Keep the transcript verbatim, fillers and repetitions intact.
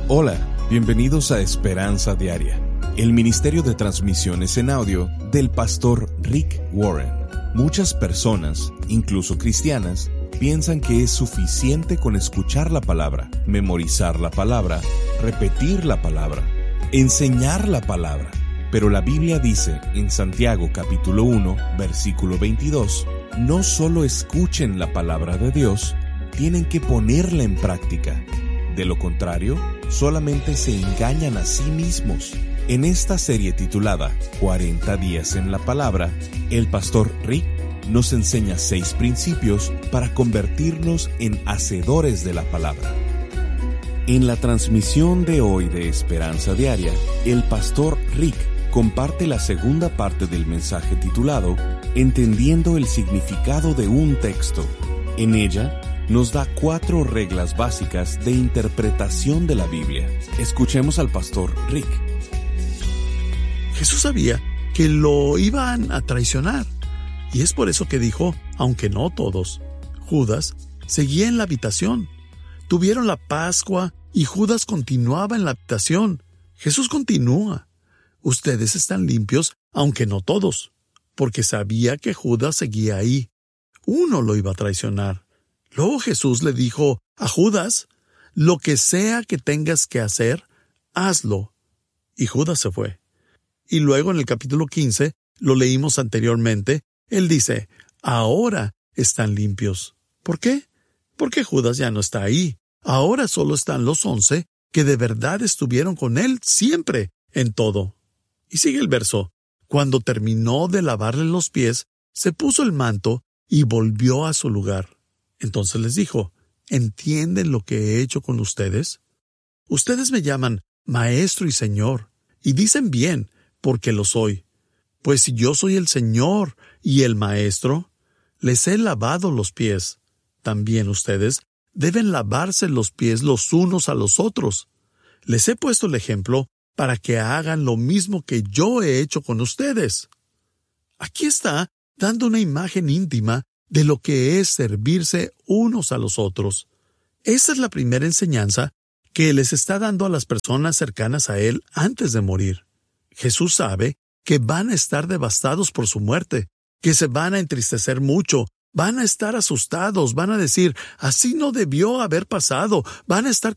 Hola, bienvenidos a Esperanza Diaria, el ministerio de transmisiones en audio del pastor Rick Warren. Muchas personas, incluso cristianas, piensan que es suficiente con escuchar la palabra, memorizar la palabra, repetir la palabra, enseñar la palabra. Pero la Biblia dice en Santiago capítulo uno, versículo veintidós, no solo escuchen la palabra de Dios, tienen que ponerla en práctica. De lo contrario, solamente se engañan a sí mismos. En esta serie titulada cuarenta días en la palabra, el pastor Rick nos enseña seis principios para convertirnos en hacedores de la palabra. En la transmisión de hoy de Esperanza Diaria, el pastor Rick comparte la segunda parte del mensaje titulado Entendiendo el significado de un texto. En ella, nos da cuatro reglas básicas de interpretación de la Biblia. Escuchemos al pastor Rick. Jesús sabía que lo iban a traicionar, y es por eso que dijo, aunque no todos. Judas seguía en la habitación. Tuvieron la Pascua y Judas continuaba en la habitación. Jesús continúa. Ustedes están limpios, aunque no todos, porque sabía que Judas seguía ahí. Uno lo iba a traicionar. Luego Jesús le dijo a Judas, lo que sea que tengas que hacer, hazlo. Y Judas se fue. Y luego en el capítulo quince, lo leímos anteriormente, él dice, ahora están limpios. ¿Por qué? Porque Judas ya no está ahí. Ahora solo están los once que de verdad estuvieron con él siempre, en todo. Y sigue el verso. Cuando terminó de lavarle los pies, se puso el manto y volvió a su lugar. Entonces les dijo, ¿entienden lo que he hecho con ustedes? Ustedes me llaman Maestro y Señor, y dicen bien, porque lo soy. Pues si yo soy el Señor y el Maestro, les he lavado los pies. También ustedes deben lavarse los pies los unos a los otros. Les he puesto el ejemplo para que hagan lo mismo que yo he hecho con ustedes. Aquí está dando una imagen íntima de lo que es servirse unos a los otros. Esa es la primera enseñanza que les está dando a las personas cercanas a él antes de morir. Jesús sabe que van a estar devastados por su muerte, que se van a entristecer mucho, van a estar asustados, van a decir, así no debió haber pasado, van a estar